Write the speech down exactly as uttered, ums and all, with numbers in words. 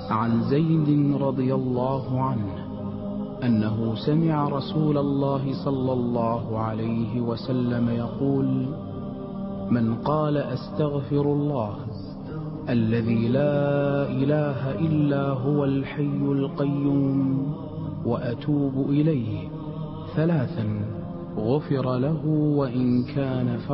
عن زيد رضي الله عنه أنه سمع رسول الله صلى الله عليه وسلم يقول: من قال أستغفر الله الذي لا إله إلا هو الحي القيوم وأتوب إليه ثلاثا غفر له وإن كان